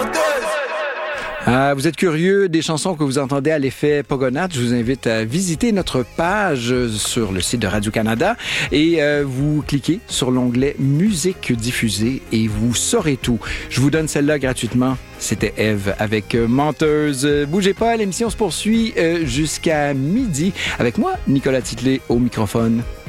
Vous êtes curieux des chansons que vous entendez à l'effet Pogonath, je vous invite à visiter notre page sur le site de Radio-Canada et vous cliquez sur l'onglet Musique diffusée et vous saurez tout. Je vous donne celle-là gratuitement. C'était Eve avec Menteuse. Bougez pas, l'émission se poursuit jusqu'à midi avec moi, Nicolas Titley, au microphone.